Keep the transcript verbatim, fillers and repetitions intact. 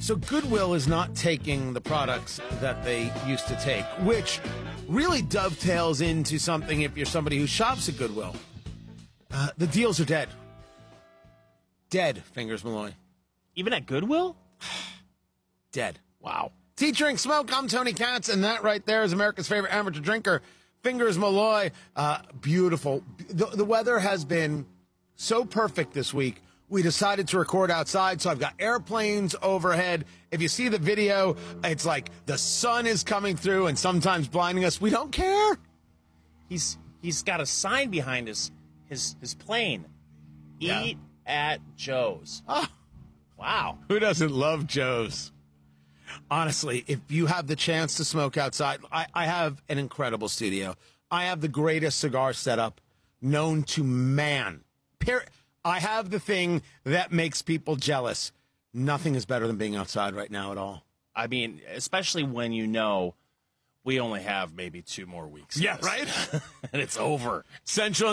So Goodwill is not taking the products that they used to take, which really dovetails into something if you're somebody who shops at Goodwill. Uh, the deals are dead. Dead, Fingers Malloy. Even at Goodwill? Dead. Wow. Tea, Drink, Smoke. I'm Tony Katz, and that right there is America's favorite amateur drinker, Fingers Malloy. Uh, beautiful. The, the weather has been so perfect this week. We decided to record outside, so I've got airplanes overhead. If you see the video, it's like the sun is coming through and sometimes blinding us. We don't care. He's he's got a sign behind his his his plane. Yeah. Eat at Joe's. Oh, Wow. who doesn't love Joe's? Honestly, if you have the chance to smoke outside, I, I have an incredible studio. I have the greatest cigar setup known to man. Per- I have the thing that makes people jealous. Nothing is better than being outside right now at all. I mean, especially when you know we only have maybe two more weeks. Yeah, of this. right? And it's over. Central